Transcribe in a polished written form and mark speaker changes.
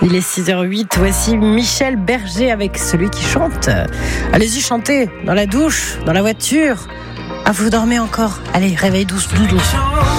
Speaker 1: Il est 6h08, voici Michel Berger avec celui qui chante. Allez-y, chantez, dans la douche, dans la voiture. Ah, vous dormez encore? Allez, réveille douce, doudou.